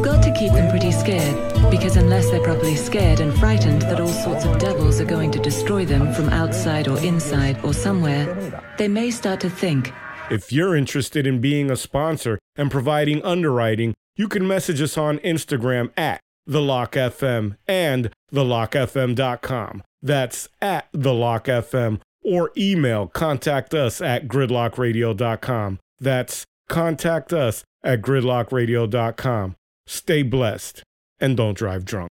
got to keep them pretty scared, because unless they're properly scared and frightened that all sorts of devils are going to destroy them from outside or inside or somewhere, they may start to think. If you're interested in being a sponsor and providing underwriting, you can message us on Instagram at TheLockFM and TheLockFM.com. That's at TheLockFM, or email contact us at GridlockRadio.com. That's contact us at GridlockRadio.com. Stay blessed and don't drive drunk.